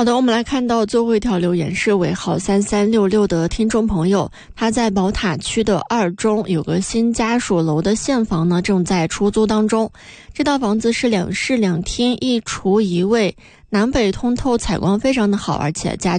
好的，我们来看到最后一条留言是尾号3366的听众朋友，他在宝塔区的2中有个新家属楼的现房呢，正在出租当中。这套房子是2室2厅1厨1卫，南北通透，采光非常的好，而且家